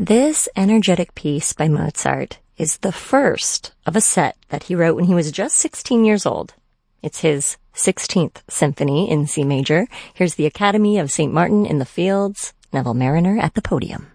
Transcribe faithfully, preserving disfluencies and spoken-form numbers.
This energetic piece by Mozart is the first of a set that he wrote when he was just sixteen years old. It's his sixteenth symphony in C major. Here's the Academy of Saint Martin in the Fields, Neville Marriner at the podium.